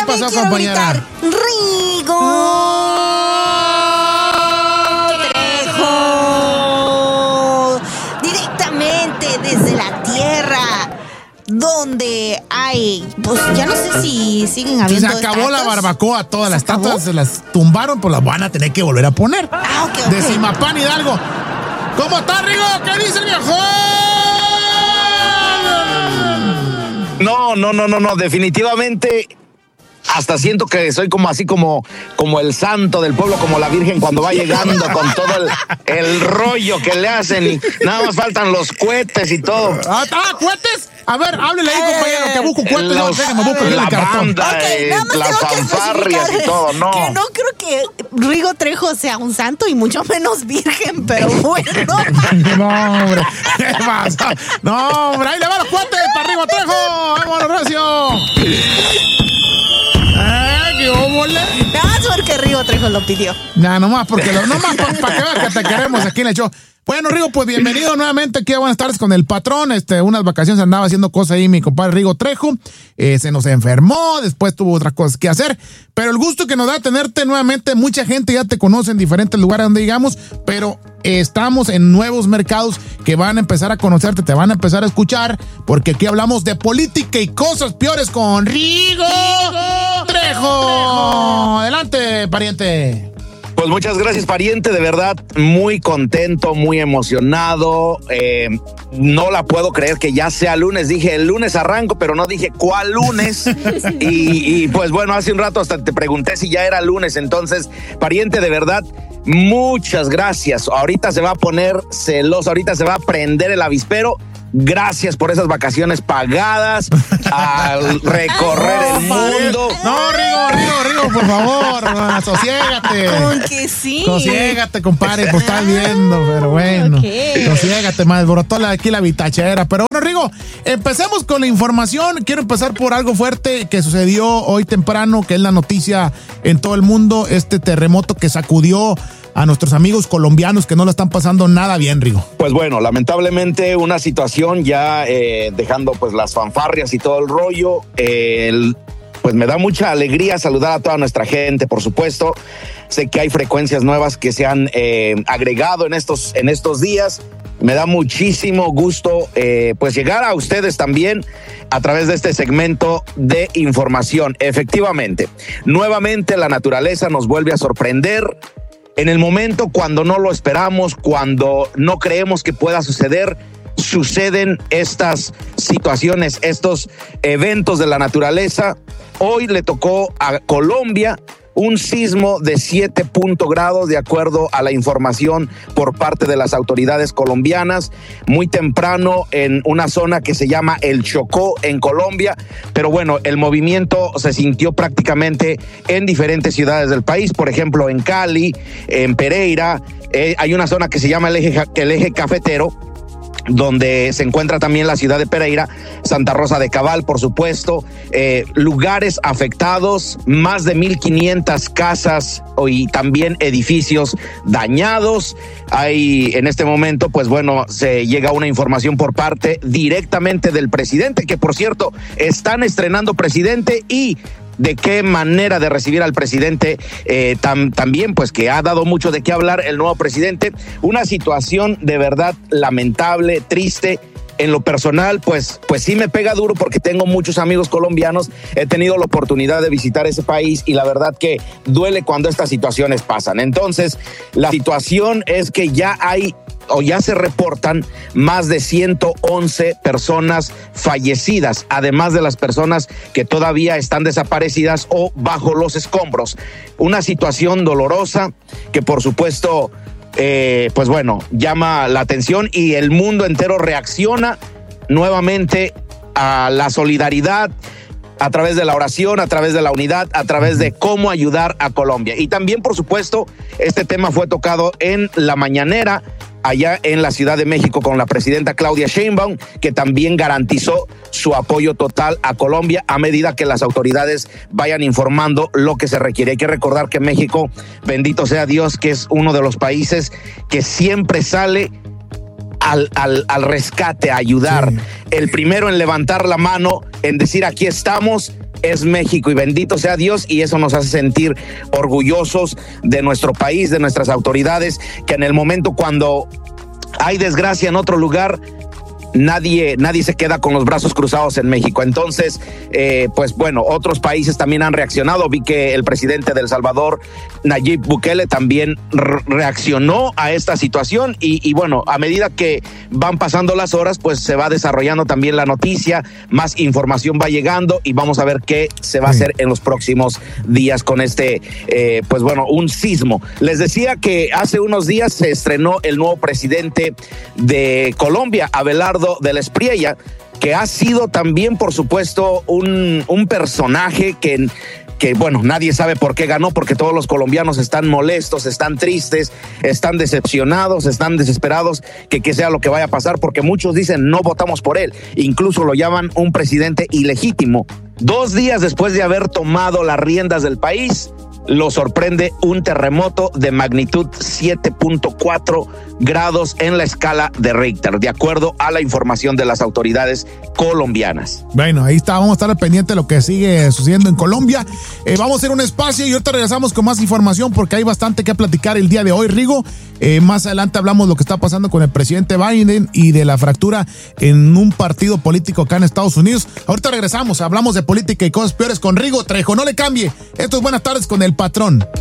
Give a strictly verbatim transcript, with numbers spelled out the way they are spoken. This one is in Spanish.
pasó, compañera? Gritar, Rigo Trejo, directamente desde la tierra, donde hay, pues ya no sé si siguen habiendo. Se acabó estatuas. la barbacoa, todas las ¿Se acabó? estatuas se las tumbaron, pues las van a tener que volver a poner. Ah, ok, ok. De Zimapán Hidalgo. ¿Cómo está, Rigo? ¿Qué dice el viejo? No, no, no, no, no, definitivamente hasta siento que soy como así como, como el santo del pueblo, como la Virgen cuando va llegando con todo el, el rollo que le hacen y nada más faltan los cohetes y todo. Ah, ah, ¿cohetes? A ver, háblele ahí, compañero, que busco cohetes. No, Los- déjame busco la el cartón. banda, Ok, eh, nada más las tengo que fanfarrias especificar y todo, no. que no creo que Rigo Trejo sea un santo y mucho menos virgen, pero bueno. No, hombre, ¿qué pasa? No, hombre, ahí le van los cohetes para Rigo Trejo. ¡Vámonos, Recio! ¡Eh, qué óvole! Nada más porque Rigo Trejo lo pidió. Ya, nomás porque lo, nomás para pa que veas que te queremos aquí en el show. Bueno, Rigo, pues bienvenido nuevamente aquí a Buenas Tardes con el patrón. Este, unas vacaciones andaba haciendo cosas ahí mi compadre Rigo Trejo. Eh, se nos enfermó, después tuvo otras cosas que hacer. Pero el gusto que nos da tenerte nuevamente, mucha gente ya te conoce en diferentes lugares donde digamos, pero eh, estamos en nuevos mercados que van a empezar a conocerte, te van a empezar a escuchar, porque aquí hablamos de política y cosas peores con Rigo Trejo. Adelante, pariente. Pues muchas gracias, pariente, de verdad, muy contento, muy emocionado, eh, no la puedo creer que ya sea lunes, dije el lunes arranco, pero no dije cuál lunes, y, y pues bueno, hace un rato hasta te pregunté si ya era lunes, entonces, pariente, de verdad, muchas gracias, ahorita se va a poner celoso, ahorita se va a prender el avispero. Gracias por esas vacaciones pagadas, al recorrer el mundo. No, Rigo, Rigo, Rigo, por favor, sosiégate. Con que sí. Sosiégate, compadre, pues estás viendo, pero bueno. Ok. Sosiégate, más brotó aquí la bitachera. Pero bueno, Rigo, empecemos con la información. Quiero empezar por algo fuerte que sucedió hoy temprano, que es la noticia en todo el mundo, este terremoto que sacudió a nuestros amigos colombianos que no la están pasando nada bien, Rigo. Pues bueno, lamentablemente una situación ya eh, dejando pues las fanfarrias y todo el rollo, eh, el, pues me da mucha alegría saludar a toda nuestra gente, por supuesto. Sé que hay frecuencias nuevas que se han eh, agregado en estos, en estos días. Me da muchísimo gusto eh, pues llegar a ustedes también a través de este segmento de información. Efectivamente, nuevamente la naturaleza nos vuelve a sorprender. En el momento cuando no lo esperamos, cuando no creemos que pueda suceder, suceden estas situaciones, estos eventos de la naturaleza. Hoy le tocó a Colombia un sismo de siete punto grados, de acuerdo a la información por parte de las autoridades colombianas, muy temprano en una zona que se llama El Chocó en Colombia, pero bueno, el movimiento se sintió prácticamente en diferentes ciudades del país, por ejemplo en Cali, en Pereira, eh, hay una zona que se llama el eje, el eje cafetero, donde se encuentra también la ciudad de Pereira, Santa Rosa de Cabal, por supuesto, eh, lugares afectados, más de mil quinientas casas y también edificios dañados. Hay en este momento, pues bueno, se llega una información por parte directamente del presidente, que por cierto, están estrenando presidente y de qué manera de recibir al presidente, eh, tam, también pues que ha dado mucho de qué hablar el nuevo presidente. Una situación de verdad lamentable, triste. En lo personal, pues, pues sí me pega duro porque tengo muchos amigos colombianos, he tenido la oportunidad de visitar ese país y la verdad que duele cuando estas situaciones pasan. Entonces, la situación es que ya hay o ya se reportan más de ciento once personas fallecidas, además de las personas que todavía están desaparecidas o bajo los escombros. Una situación dolorosa que por supuesto, eh, pues bueno, llama la atención y el mundo entero reacciona nuevamente a la solidaridad, a través de la oración, a través de la unidad, a través de cómo ayudar a Colombia. Y también, por supuesto, este tema fue tocado en la mañanera allá en la Ciudad de México con la presidenta Claudia Sheinbaum, que también garantizó su apoyo total a Colombia a medida que las autoridades vayan informando lo que se requiere. Hay que recordar que México, bendito sea Dios, que es uno de los países que siempre sale al, al, al rescate, a ayudar. Sí. El primero en levantar la mano, en decir aquí estamos, es México, y bendito sea Dios, y eso nos hace sentir orgullosos de nuestro país, de nuestras autoridades, que en el momento cuando hay desgracia en otro lugar, Nadie, nadie se queda con los brazos cruzados en México. Entonces, eh, pues bueno, otros países también han reaccionado. Vi que el presidente de El Salvador, Nayib Bukele, también re- reaccionó a esta situación y, y bueno, a medida que van pasando las horas, pues se va desarrollando también la noticia, más información va llegando y vamos a ver qué se va a hacer en los próximos días con este, eh, pues bueno, un sismo. Les decía que hace unos días se estrenó el nuevo presidente de Colombia, Abelardo de la Espriella, que ha sido también, por supuesto, un, un personaje que, que, bueno, nadie sabe por qué ganó, porque todos los colombianos están molestos, están tristes, están decepcionados, están desesperados que, que sea lo que vaya a pasar, porque muchos dicen no votamos por él, incluso lo llaman un presidente ilegítimo. Dos días después de haber tomado las riendas del país, lo sorprende un terremoto de magnitud siete punto cuatro grados en la escala de Richter, de acuerdo a la información de las autoridades colombianas. Bueno, ahí está, vamos a estar al pendiente de lo que sigue sucediendo en Colombia. Eh, vamos a hacer un espacio y ahorita regresamos con más información porque hay bastante que platicar el día de hoy, Rigo. Eh, más adelante hablamos de lo que está pasando con el presidente Biden y de la fractura en un partido político acá en Estados Unidos. Ahorita regresamos, hablamos de política y cosas peores con Rigo Trejo. No le cambie. Esto es Buenas Tardes con el Patrón.